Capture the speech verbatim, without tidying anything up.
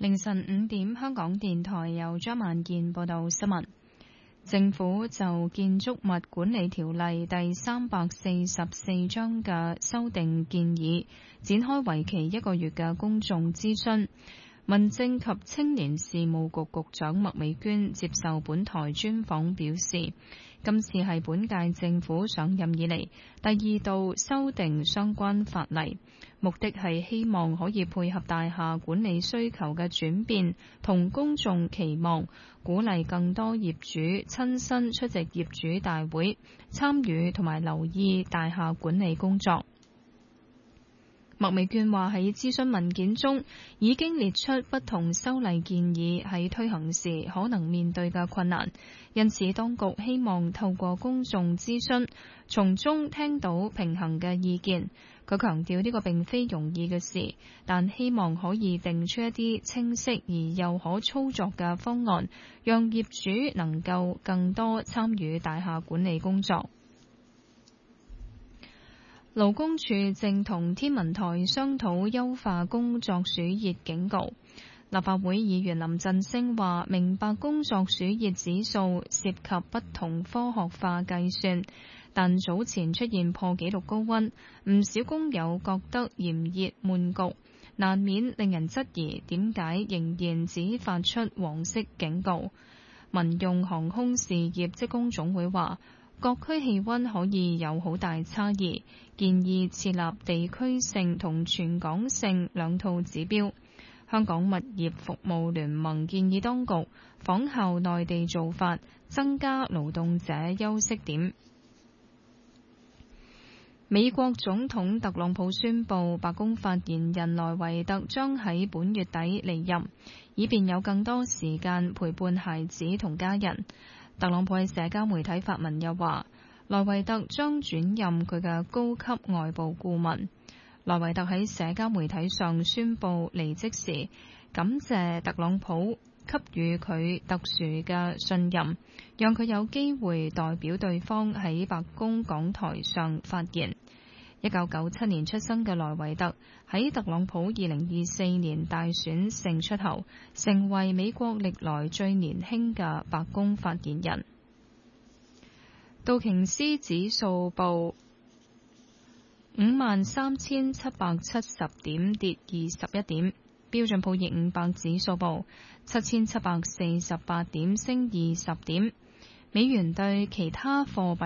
凌晨五點，香港電台由張萬健報道新聞。政府就建築物管理條例第三百四十四章嘅修訂建議，展開為期一個月嘅公眾諮詢。民政及青年事務局局長麥美娟接受本台專訪表示，今次係本屆政府上任以嚟第二度修訂相關法例，目的係希望可以配合大廈管理需求嘅轉變同公眾期望，鼓勵更多業主親身出席業主大會，參與同埋留意大廈管理工作。麥美娟話喺諮詢文件中已經列出不同修例建議喺推行時可能面對嘅困難，因此當局希望透過公眾諮詢，從中聽到平衡嘅意見。佢強調呢個並非容易嘅事，但希望可以定出一啲清晰而又可操作嘅方案，讓業主能夠更多參與大廈管理工作。勞工處正同天文台商討優化工作暑熱警告。立法會議員林振昇話，明白工作暑熱指數涉及不同科學化計算，但早前出現破紀錄高溫，唔少工友覺得炎熱悶焗，難免令人質疑點解仍然只發出黃色警告。民用航空事業職工總會話，各區氣溫可以有好大差異，建議設立地區性同全港性兩套指標。香港物業服務聯盟建議當局仿效內地做法，增加勞動者休息點。美國總統特朗普宣布，白宮發言人萊維特將喺本月底離任，以便有更多時間陪伴孩子同家人。特朗普喺社交媒體發文又話，萊維特將轉任佢嘅高級外部顧問。萊維特喺社交媒體上宣布離職時，感謝特朗普給予佢特殊嘅信任，讓佢有機會代表對方喺白宮講台上發言。一九九七年出生嘅萊維特喺特朗普二零二四年大選勝出後，成為美國歷來最年輕嘅白宮發言人。道瓊斯指數報五萬三千七百七十點，跌二十一點。標準普爾五百指數報七千七百四十八點，升二十點。美元對其他貨幣